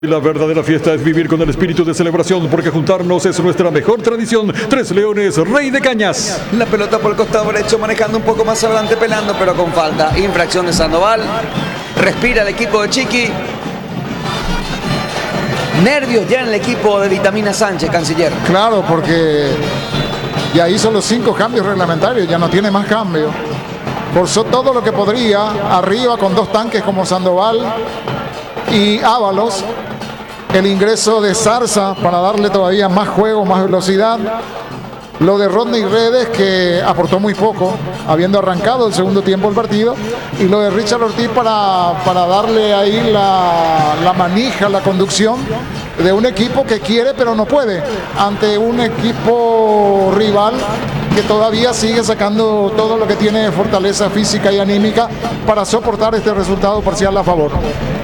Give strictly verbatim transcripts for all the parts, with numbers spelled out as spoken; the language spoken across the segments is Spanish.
La verdadera fiesta es vivir con el espíritu de celebración, porque juntarnos es nuestra mejor tradición. Tres Leones, Rey de Cañas. La pelota por el costado derecho, manejando un poco más adelante, pelando, pero con falta. Infracción de Sandoval. Respira el equipo de Chiqui. Nervios ya en el equipo de Vitamina Sánchez, canciller. Claro, porque ya hizo los cinco cambios reglamentarios, ya no tiene más cambios. Forzó todo lo que podría, arriba con dos tanques como Sandoval y Ábalos. El ingreso de Zarza para darle todavía más juego, más velocidad. Lo de Rodney Redes, que aportó muy poco, habiendo arrancado el segundo tiempo del partido. Y lo de Richard Ortiz para, para darle ahí la, la manija, la conducción de un equipo que quiere pero no puede. Ante un equipo rival que todavía sigue sacando todo lo que tiene de fortaleza física y anímica para soportar este resultado parcial a favor.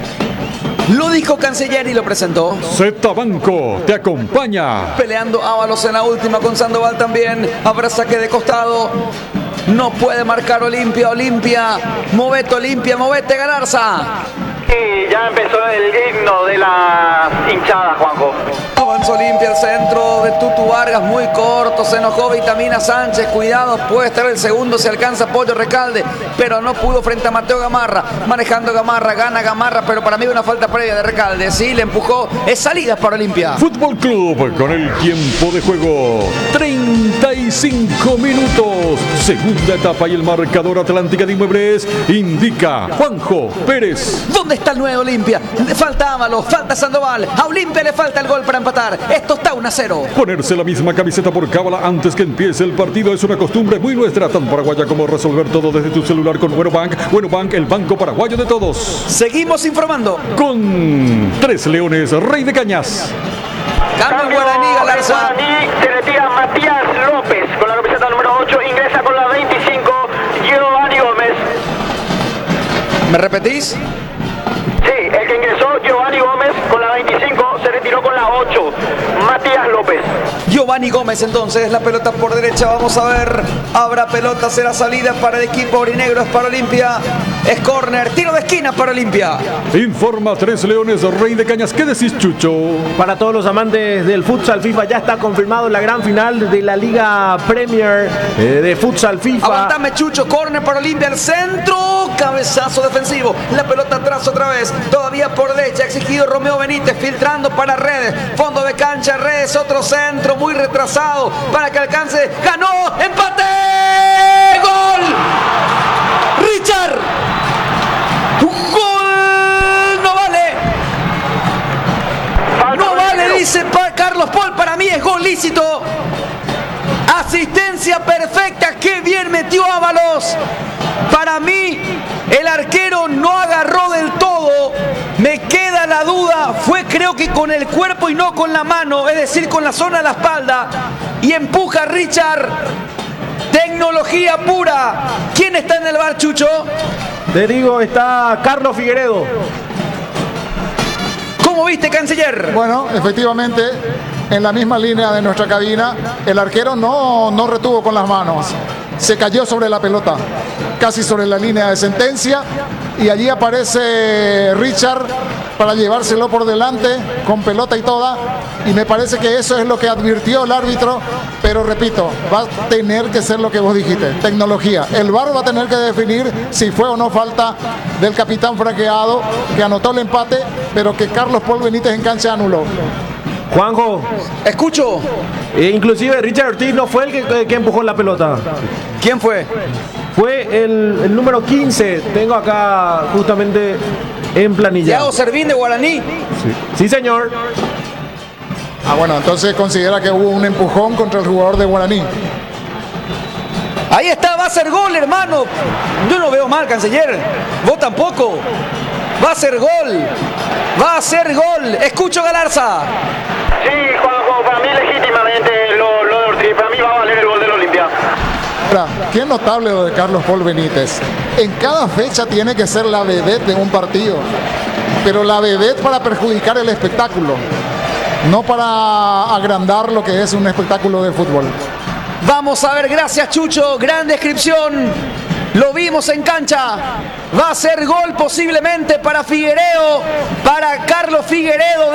Lo dijo Canciller y lo presentó. Z Banco te acompaña. Peleando Ábalos en la última con Sandoval también. Habrá saque de costado. No puede marcar Olimpia. Olimpia. Movete Olimpia. Movete Galarza. Y ya empezó el himno de la hinchada, Juanjo. Avanzó Olimpia al centro de Tutu Vargas, muy corto, se enojó Vitamina Sánchez, cuidado, puede estar el segundo, se alcanza Pollo Recalde, pero no pudo frente a Mateo Gamarra, manejando Gamarra, gana Gamarra, pero para mí una falta previa de Recalde, sí, le empujó, es salida para Olimpia. Fútbol Club con el tiempo de juego, treinta y cinco minutos, segunda etapa y el marcador Atlántica de Inmuebles indica Juanjo Pérez. ¿Dónde está el nuevo Olimpia? Le falta Ábalos, falta Sandoval, a Olimpia le falta el gol para empatar. Esto está uno a cero. Ponerse la misma camiseta por cábala antes que empiece el partido es una costumbre muy nuestra, tan paraguaya como resolver todo desde tu celular con Bueno Bank. Bueno Bank, el banco paraguayo de todos. Seguimos informando. Con Tres Leones, Rey de Cañas. Cambio Guaraní, Galarza. Guaraní, se retira Matías López con la camiseta número ocho, ingresa con la veinticinco, Giovanni Gómez. ¿Me repetís? Sí, el que ingresó, Giovanni Gómez, con la veinticinco, se retiró con la ocho, Matías López. Giovanni Gómez entonces, la pelota por derecha, vamos a ver, habrá pelota, será salida para el equipo aurinegro, es para Olimpia, es córner, tiro de esquina para Olimpia. Informa Tres Leones, Rey de Cañas, ¿qué decís, Chucho? Para todos los amantes del futsal FIFA, ya está confirmado la gran final de la Liga Premier eh, de futsal FIFA. Aguantame, Chucho, córner para Olimpia, el centro, cabezazo defensivo, la pelota atrás otra vez, todavía por derecha, exigido Romeo Benítez, filtrando para Redes, fondo de cancha, Redes, otro centro, muy retrasado, para que alcance, ganó, empate, gol, Richard, gol, no vale, no vale, dice Carlos Paul, para mí es gol lícito, asistencia perfecta, qué bien metió Ábalos. Para mí, el arquero no agarró del todo. Me queda la duda. Fue creo que con el cuerpo y no con la mano. Es decir, con la zona de la espalda. Y empuja a Richard. Tecnología pura. ¿Quién está en el bar, Chucho? Te digo, está Carlos Figueredo. ¿Cómo viste, canciller? Bueno, efectivamente, en la misma línea de nuestra cabina, el arquero no, no retuvo con las manos. Se cayó sobre la pelota, casi sobre la línea de sentencia, y allí aparece Richard para llevárselo por delante con pelota y toda, y me parece que eso es lo que advirtió el árbitro, pero repito, va a tener que ser lo que vos dijiste, tecnología. El V A R va a tener que definir si fue o no falta del capitán franqueado, que anotó el empate, pero que Carlos Paul Benítez en cancha anuló. Juanjo, escucho. Eh, inclusive Richard Ortiz no fue el que, que empujó la pelota. ¿Quién fue? Fue el, el número quince. Tengo acá justamente en planilla. Thiago Servín de Guaraní. Sí, sí, señor. Ah, bueno, entonces considera que hubo un empujón contra el jugador de Guaraní. Ahí está, va a ser gol, hermano. Yo no veo mal, canciller. Vos tampoco. Va a ser gol. Va a ser gol. Escucho, Galarza. Sí, Juanjo, para mí legítimamente lo, lo de Ortiz, para mí va a valer el gol del Olimpia. Ahora, qué notable lo de Carlos Paul Benítez. En cada fecha tiene que ser la vedette de un partido, pero la vedette para perjudicar el espectáculo, no para agrandar lo que es un espectáculo de fútbol. Vamos a ver, gracias, Chucho, gran descripción. lo vimos en cancha. Va a ser gol posiblemente para Figueiredo, para Carlos Figueiredo.